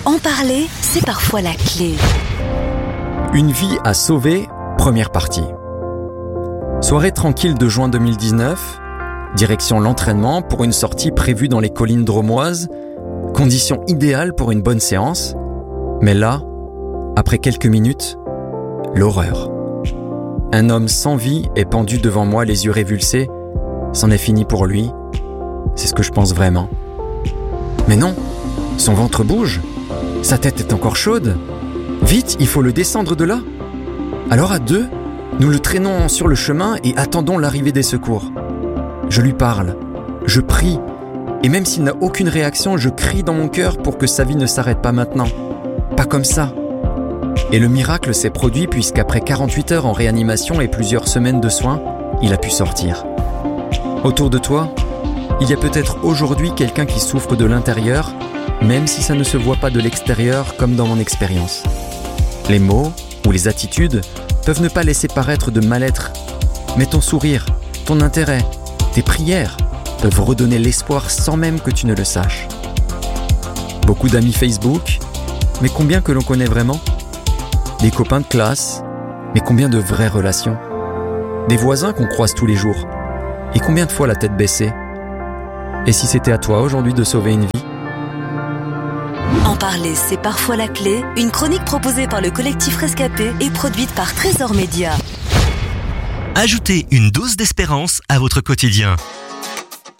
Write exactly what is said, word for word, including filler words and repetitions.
En parler, c'est parfois la clé. Une vie à sauver, première partie. Soirée tranquille de juin deux mille dix-neuf, direction l'entraînement pour une sortie prévue dans les collines drômoises, conditions idéales pour une bonne séance. Mais là, après quelques minutes, l'horreur. Un homme sans vie est pendu devant moi, les yeux révulsés. C'en est fini pour lui. C'est ce que je pense vraiment. Mais non, son ventre bouge. Sa tête est encore chaude. Vite, il faut le descendre de là. Alors à deux, nous le traînons sur le chemin et attendons l'arrivée des secours. Je lui parle, je prie, et même s'il n'a aucune réaction, je crie dans mon cœur pour que sa vie ne s'arrête pas maintenant. Pas comme ça. Et le miracle s'est produit puisqu'après quarante-huit heures en réanimation et plusieurs semaines de soins, il a pu sortir. Autour de toi, il y a peut-être aujourd'hui quelqu'un qui souffre de l'intérieur, même si ça ne se voit pas de l'extérieur comme dans mon expérience. Les mots ou les attitudes peuvent ne pas laisser paraître de mal-être, mais ton sourire, ton intérêt, tes prières peuvent redonner l'espoir sans même que tu ne le saches. Beaucoup d'amis Facebook, mais combien que l'on connaît vraiment ? Des copains de classe, mais combien de vraies relations ? Des voisins qu'on croise tous les jours, et combien de fois la tête baissée ? Et si c'était à toi aujourd'hui de sauver une vie ? En parler, c'est parfois la clé. Une chronique proposée par le collectif Rescapé et produite par Trésor Média. Ajoutez une dose d'espérance à votre quotidien.